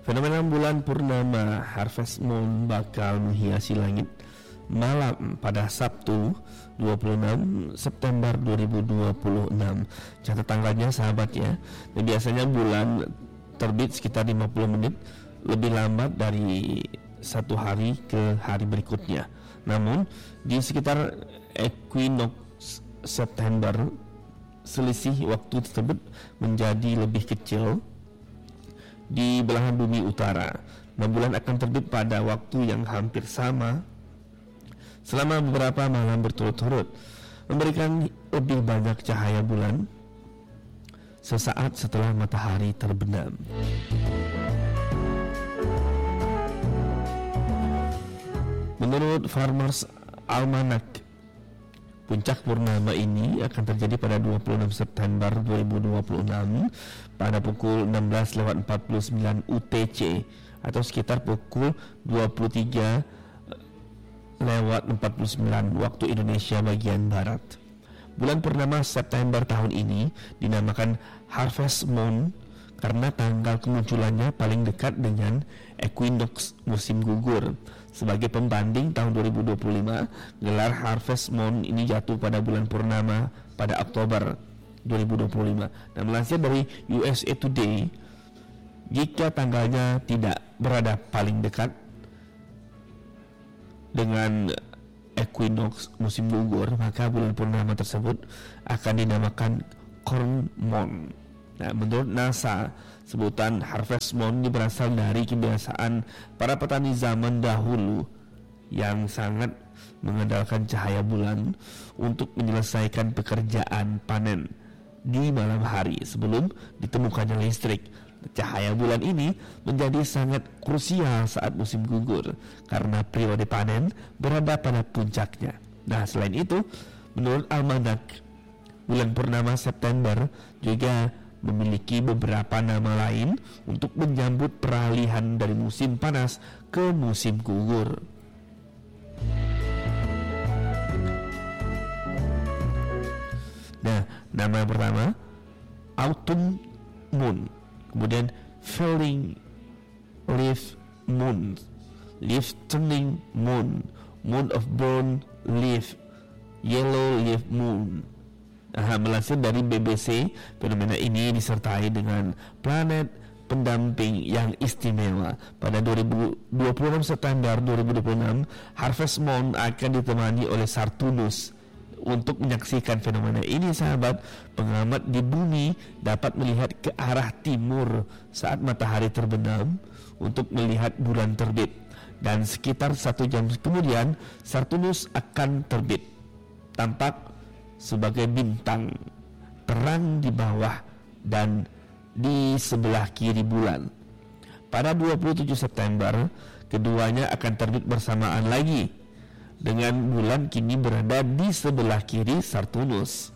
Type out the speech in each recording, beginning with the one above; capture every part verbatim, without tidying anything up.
Fenomena bulan purnama harvest moon bakal menghiasi langit malam pada Sabtu dua puluh enam September dua ribu dua puluh enam. Catat tanggalnya sahabat ya. Dan biasanya bulan terbit sekitar lima puluh menit lebih lambat dari satu hari ke hari berikutnya. Namun di sekitar equinox September selisih waktu tersebut menjadi lebih kecil di belahan bumi utara. Nah, bulan akan terbit pada waktu yang hampir sama selama beberapa malam berturut-turut, memberikan lebih banyak cahaya bulan sesaat setelah matahari terbenam. Menurut Farmers Almanac, puncak purnama ini akan terjadi pada dua puluh enam September dua ribu dua puluh enam pada pukul enam belas lewat empat puluh sembilan U T C atau sekitar pukul dua puluh tiga lewat empat puluh sembilan waktu Indonesia bagian barat. Bulan purnama September tahun ini dinamakan Harvest Moon karena tanggal kemunculannya paling dekat dengan equinox musim gugur. Sebagai pembanding tahun dua ribu dua puluh lima, gelar Harvest Moon ini jatuh pada bulan purnama pada Oktober dua ribu dua puluh lima. Dan melansir dari U S A Today, jika tanggalnya tidak berada paling dekat dengan equinox musim gugur, maka bulan purnama tersebut akan dinamakan Corn Moon. Nah, menurut NASA, sebutan Harvest Moon ini berasal dari kebiasaan para petani zaman dahulu yang sangat mengandalkan cahaya bulan untuk menyelesaikan pekerjaan panen di malam hari sebelum ditemukannya listrik. Cahaya bulan ini menjadi sangat krusial saat musim gugur karena periode panen berada pada puncaknya. Nah, selain itu, menurut Almanac, bulan purnama September juga memiliki beberapa nama lain untuk menyambut peralihan dari musim panas ke musim gugur. Nah, nama yang pertama Autumn Moon, kemudian Falling Leaf Moon, Leaf Turning Moon, Moon of Brown Leaf, Yellow Leaf Moon. Nah, melansir dari B B C, fenomena ini disertai dengan planet pendamping yang istimewa. Pada dua ribu dua puluh enam September dua ribu dua puluh enam, Harvest Moon akan ditemani oleh Saturnus. Untuk menyaksikan fenomena ini, sahabat, pengamat di bumi dapat melihat ke arah timur saat matahari terbenam untuk melihat bulan terbit. Dan sekitar satu jam kemudian, Saturnus akan terbit, tampak sebagai bintang terang di bawah dan di sebelah kiri bulan. Pada dua puluh tujuh September, keduanya akan terbit bersamaan lagi, dengan bulan kini berada di sebelah kiri Saturnus.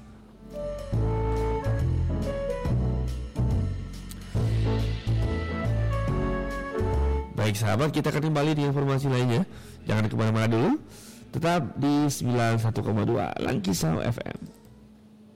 Baik sahabat, kita akan kembali di informasi lainnya. Jangan kemana-mana dulu, tetap di sembilan puluh satu koma dua Langkisau F M.